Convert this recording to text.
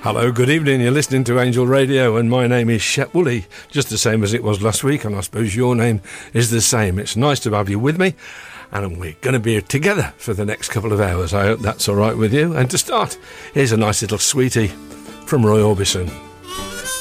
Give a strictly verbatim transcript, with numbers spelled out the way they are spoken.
Hello, good evening. You're listening to Angel Radio, and my name is Shep Woolley, just the same as it was last week, and I suppose your name is the same. It's nice to have you with me, and we're going to be together for the next couple of hours. I hope that's all right with you. And to start, here's a nice little sweetie from Roy Orbison.